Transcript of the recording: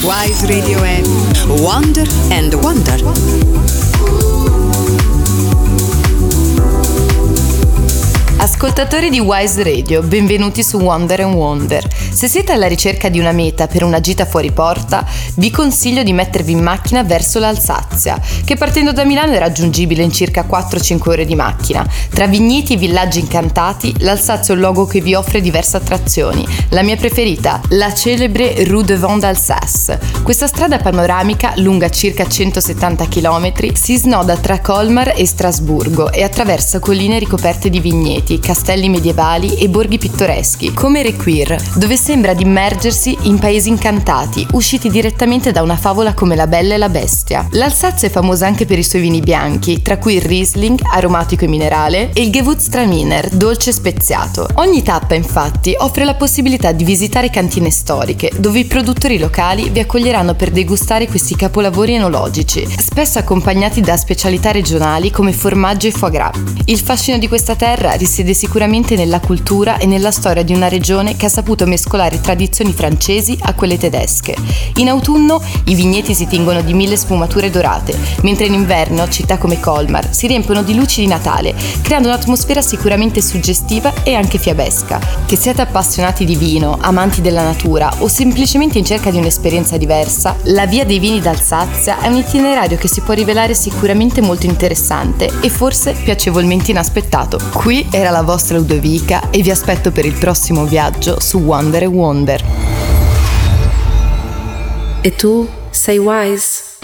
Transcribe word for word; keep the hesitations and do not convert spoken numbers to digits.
Wise Radio è Wonder and Wonder. Ascoltatori di Wise Radio, benvenuti su Wonder and Wonder. Se siete alla ricerca di una meta per una gita fuori porta, vi consiglio di mettervi in macchina verso l'Alsazia, che partendo da Milano è raggiungibile in circa quattro cinque ore di macchina. Tra vigneti e villaggi incantati, l'Alsazia è un luogo che vi offre diverse attrazioni. La mia preferita, la celebre Rue de Vent d'Alsace. Questa strada panoramica, lunga circa centosettanta chilometri, si snoda tra Colmar e Strasburgo e attraversa colline ricoperte di vigneti, castelli medievali e borghi pittoreschi, come Requir, dove sembra di immergersi in paesi incantati, usciti direttamente da una favola come La Bella e la Bestia. L'Alsazia è famosa anche per i suoi vini bianchi, tra cui il Riesling, aromatico e minerale, e il Gewürztraminer, dolce e speziato. Ogni tappa, infatti, offre la possibilità di visitare cantine storiche, dove i produttori locali vi accoglieranno per degustare questi capolavori enologici, spesso accompagnati da specialità regionali come formaggio e foie gras. Il fascino di questa terra risiede sicuramente nella cultura e nella storia di una regione che ha saputo mescolare tradizioni francesi a quelle tedesche. In autunno i vigneti si tingono di mille sfumature dorate, mentre in inverno città come Colmar si riempiono di luci di Natale, creando un'atmosfera sicuramente suggestiva e anche fiabesca. Che siate appassionati di vino, amanti della natura o semplicemente in cerca di un'esperienza diversa, la Via dei Vini d'Alsazia è un itinerario che si può rivelare sicuramente molto interessante e forse piacevolmente inaspettato. Qui era la vostra Ludovica e vi aspetto per il prossimo viaggio su Wonder and Wonder. E tu sei Wise?